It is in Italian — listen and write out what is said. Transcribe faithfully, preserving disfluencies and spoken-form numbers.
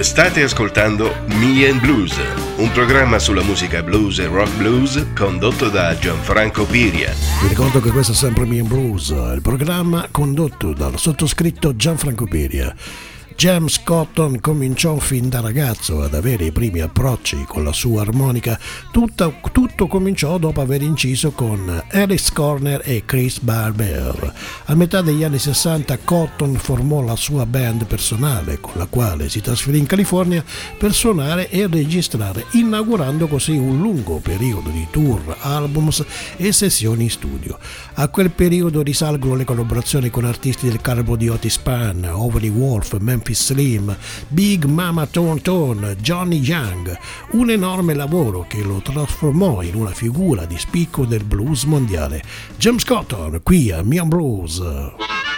State ascoltando Me and Blues, un programma sulla musica blues e rock blues condotto da Gianfranco Piria. Vi ricordo che questo è sempre Me and Blues, il programma condotto dal sottoscritto Gianfranco Piria. James Cotton cominciò fin da ragazzo ad avere i primi approcci con la sua armonica. Tutto, tutto cominciò dopo aver inciso con Alice Corner e Chris Barber. A metà degli anni sessanta Cotton formò la sua band personale, con la quale si trasferì in California per suonare e registrare, inaugurando così un lungo periodo di tour, albums e sessioni in studio. A quel periodo risalgono le collaborazioni con artisti del calibro di Otis Spann, Overly Wolf, Memphis Slim, Big Mama Thornton, Johnny Young, un enorme lavoro che lo trasformò in una figura di spicco del blues mondiale. James Cotton qui a Me and Blues.